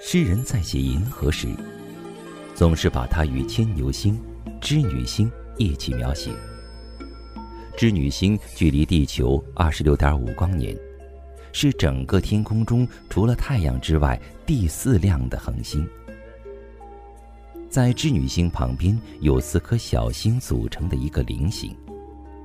诗人在写银河时，总是把它与牵牛星、织女星一起描写。织女星距离地球26.5光年，是整个天空中除了太阳之外第4亮的恒星。在织女星旁边有4颗小星组成的一个菱形，